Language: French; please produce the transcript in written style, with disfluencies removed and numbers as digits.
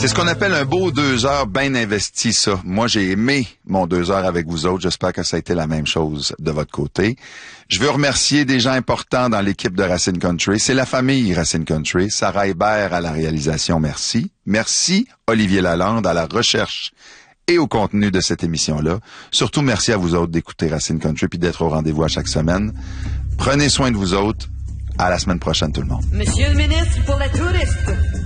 C'est ce qu'on appelle un beau 2 heures bien investi, ça. Moi, j'ai aimé mon 2 heures avec vous autres. J'espère que ça a été la même chose de votre côté. Je veux remercier des gens importants dans l'équipe de Racine Country. C'est la famille Racine Country. Sarah Hébert à la réalisation, merci. Merci Olivier Lalande à la recherche et au contenu de cette émission-là. Surtout, merci à vous autres d'écouter Racine Country puis d'être au rendez-vous à chaque semaine. Prenez soin de vous autres. À la semaine prochaine, tout le monde. Monsieur le ministre pour la touriste.